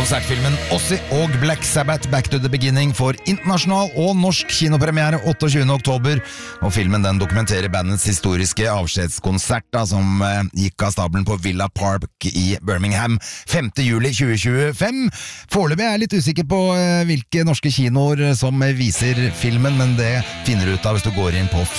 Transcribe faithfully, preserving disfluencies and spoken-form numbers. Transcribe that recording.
konsertfilmen Ozzy og Black Sabbath Back to the Beginning får internasjonal og norsk kinopremiere otteogtyvende oktober, og filmen den dokumenterer bandets historiske avskjedskonsert da, som eh, gikk av stabelen på Villa Park i Birmingham femte juli tjue tjuefem. Foreløpig er jeg litt usikker på eh, hvilke norske kinoer som viser filmen, men det finner du ut av hvis du går inn på